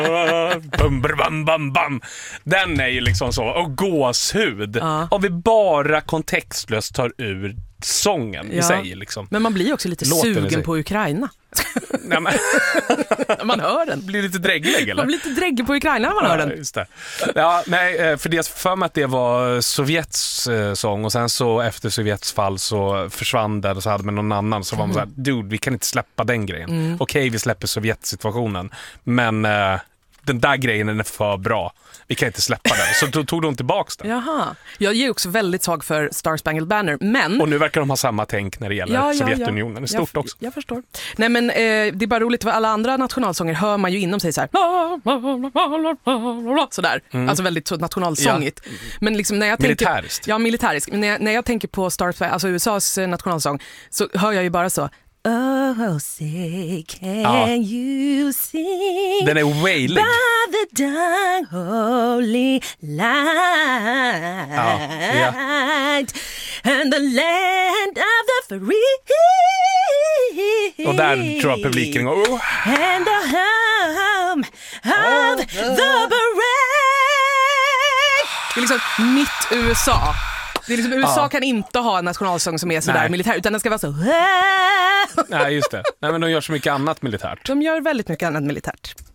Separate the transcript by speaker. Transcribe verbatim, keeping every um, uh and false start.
Speaker 1: bum, bum, bum, bum. Den är ju liksom så. Och gåshud. Ja. Om vi bara kontextlöst tar ur sången ja. i sig liksom.
Speaker 2: Men man blir ju också lite Låten sugen på Ukraina.
Speaker 1: Nej, men...
Speaker 2: man hör den.
Speaker 1: Blir lite drägglig eller?
Speaker 2: Man blir lite drägglig på Ukraina när man
Speaker 1: ja,
Speaker 2: hör den.
Speaker 1: Just det. Ja, nej, för det för mig att det var Sovjets eh, sång och sen så efter Sovjets fall så försvann det och så hade man någon annan så var man så här, dude, vi kan inte släppa den grejen. Mm. Okej, vi släpper Sovjetsituationen, men eh, den där grejen är för bra. Vi kan inte släppa den. Så tog, tog de tillbaka den.
Speaker 2: Jaha. Jag ger också väldigt svag för Star Spangled Banner, men...
Speaker 1: Och nu verkar de ha samma tänk när det gäller ja, ja, Sovjetunionen. Det är stort
Speaker 2: jag,
Speaker 1: också.
Speaker 2: Jag förstår. Nej, men eh, det är bara roligt, för alla andra nationalsånger hör man ju inom sig så här. Sådär. Mm. Alltså väldigt så nationalsångigt. Ja. Men liksom när jag tänker...
Speaker 1: Militäriskt.
Speaker 2: Ja, militäriskt. Men när jag, när jag tänker på Star Spangled, alltså U S A:s nationalsång, så hör jag ju bara så... Oh, say can ja. you sing
Speaker 1: Den är wailig.
Speaker 2: By the dark holy light ja. Ja. And the land of the free.
Speaker 1: Och där tror jag publiken går oh.
Speaker 2: And the home of oh. the brave. Det är liksom mitt U S A. Det är liksom, U S A ja. kan inte ha en nationalsång som är sådär Nej. militär, utan den ska vara så.
Speaker 1: Nej, just det. Nej, men de gör så mycket annat militärt.
Speaker 2: De gör väldigt mycket annat militärt.